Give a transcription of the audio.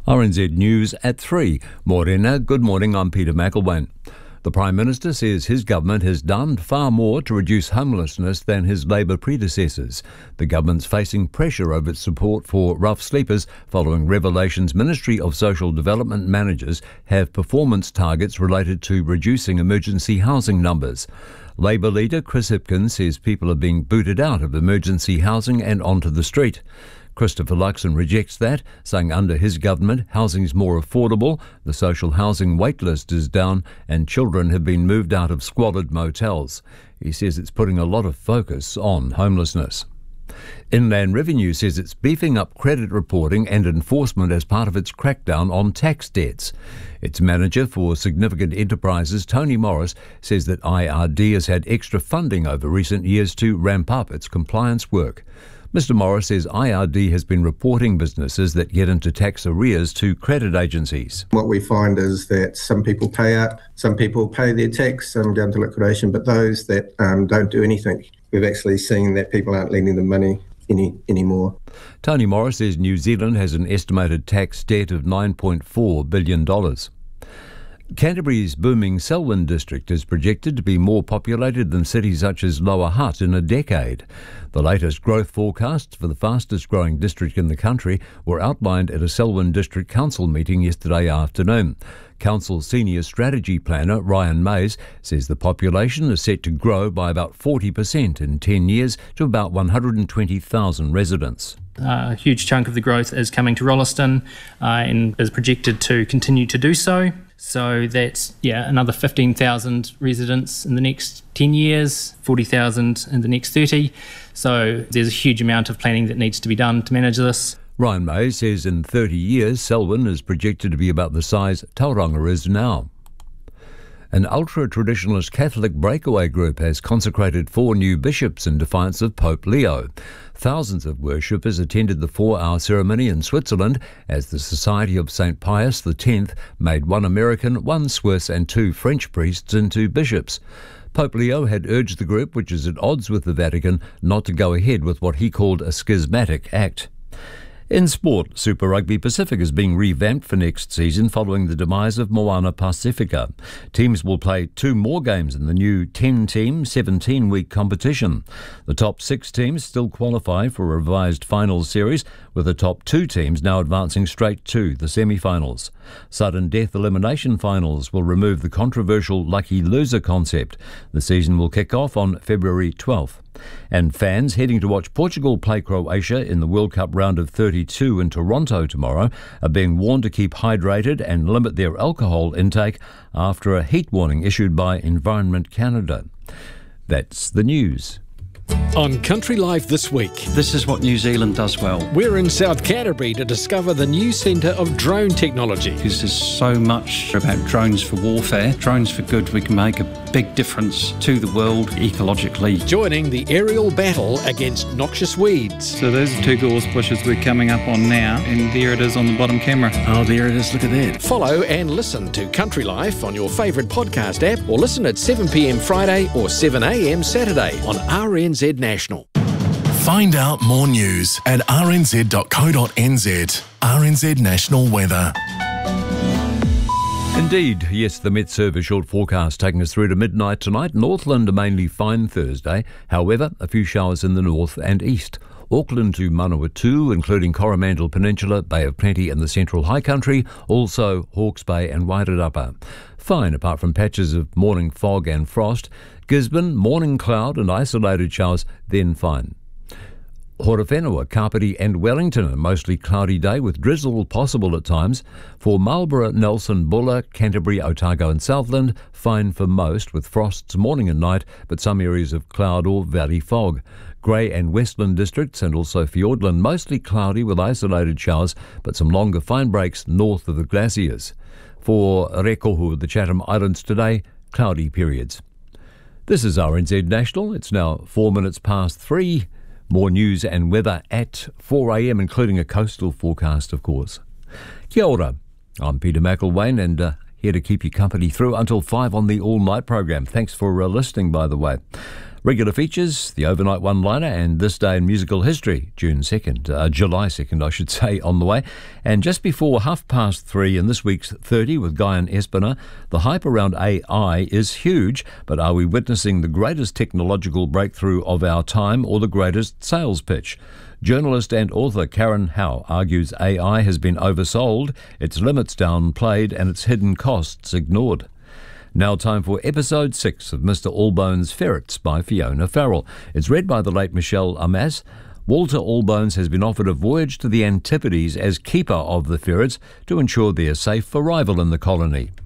RNZ News at 3. Morena, good morning, I'm Peter McElwain. The Prime Minister says his government has done far more to reduce homelessness than his Labour predecessors. The government's facing pressure over its support for rough sleepers following revelations Ministry of Social Development managers have performance targets related to reducing emergency housing numbers. Labour leader Chris Hipkins says people are being booted out of emergency housing and onto the street. Christopher Luxon rejects that, saying under his government housing is more affordable, the social housing waitlist is down and children have been moved out of squalid motels. He says it's putting a lot of focus on homelessness. Inland Revenue says it's beefing up credit reporting and enforcement as part of its crackdown on tax debts. Its manager for significant enterprises, Tony Morris, says that IRD has had extra funding over recent years to ramp up its compliance work. Mr Morris says IRD has been reporting businesses that get into tax arrears to credit agencies. What we find is that some people pay up, some people pay their tax and go into liquidation, but those that don't do anything, we've actually seen that people aren't lending them money anymore. Tony Morris says New Zealand has an estimated tax debt of $9.4 billion. Canterbury's booming Selwyn district is projected to be more populated than cities such as Lower Hutt in a decade. The latest growth forecasts for the fastest growing district in the country were outlined at a Selwyn District Council meeting yesterday afternoon. Council Senior Strategy Planner Ryan Mays says the population is set to grow by about 40% in 10 years to about 120,000 residents. A huge chunk of the growth is coming to Rolleston and is projected to continue to do so. So that's another 15,000 residents in the next 10 years, 40,000 in the next 30. So there's a huge amount of planning that needs to be done to manage this. Ryan Mays says in 30 years, Selwyn is projected to be about the size Tauranga is now. An ultra-traditionalist Catholic breakaway group has consecrated 4 new bishops in defiance of Pope Leo. Thousands of worshippers attended the 4-hour ceremony in Switzerland as the Society of St. Pius X made 1 American, 1 Swiss and 2 French priests into bishops. Pope Leo had urged the group, which is at odds with the Vatican, not to go ahead with what he called a schismatic act. In sport, Super Rugby Pacific is being revamped for next season following the demise of Moana Pacifica. Teams will play 2 more games in the new 10-team, 17-week competition. The top 6 teams still qualify for a revised finals series, with the top 2 teams now advancing straight to the semi-finals. Sudden death elimination finals will remove the controversial lucky loser concept. The season will kick off on February 12th. And fans heading to watch Portugal play Croatia in the World Cup round of 32 in Toronto tomorrow are being warned to keep hydrated and limit their alcohol intake after a heat warning issued by Environment Canada. That's the news. On Country Life this week, this is what New Zealand does well. We're in South Canterbury to discover the new centre of drone technology. Because there's so much about drones for warfare, drones for good. We can make a big difference to the world ecologically. Joining the aerial battle against noxious weeds. So those are 2 gorse bushes we're coming up on now, and there it is on the bottom camera. Oh, there it is, look at that. Follow and listen to Country Life on your favourite podcast app, or listen at 7 p.m. Friday or 7 a.m. Saturday on RNZ National. Find out more news at rnz.co.nz. RNZ National Weather. Indeed, yes, the Met Service short forecast taking us through to midnight tonight. Northland mainly fine Thursday. However, a few showers in the north and east. Auckland to Manawatu, including Coromandel Peninsula, Bay of Plenty and the Central High Country, also Hawke's Bay and Wairarapa. Fine apart from patches of morning fog and frost. Gisborne, morning cloud and isolated showers, then fine. Horowhenua, Kapiti and Wellington, a mostly cloudy day with drizzle possible at times. For Marlborough, Nelson, Buller, Canterbury, Otago and Southland, fine for most with frosts morning and night, but some areas of cloud or valley fog. Grey and Westland districts and also Fiordland, mostly cloudy with isolated showers, but some longer fine breaks north of the glaciers. For Rekohu, the Chatham Islands today, cloudy periods. This is RNZ National. It's now 4 minutes past 3. More news and weather at 4 a.m, including a coastal forecast, of course. Kia ora. I'm Peter McElwain and here to keep you company through until 5 on the all-night program. Thanks for listening, by the way. Regular features, the overnight one-liner and This Day in Musical History, July 2nd, I should say, on the way. And just before 3:30 in this week's 30 with Guy and Espiner, the hype around AI is huge, but are we witnessing the greatest technological breakthrough of our time or the greatest sales pitch? Journalist and author Karen Howe argues AI has been oversold, its limits downplayed and its hidden costs ignored. Now time for episode 6 of Mr. Allbones' Ferrets by Fiona Farrell. It's read by the late Michelle Amas. Walter Allbones has been offered a voyage to the Antipodes as keeper of the ferrets to ensure their safe arrival in the colony.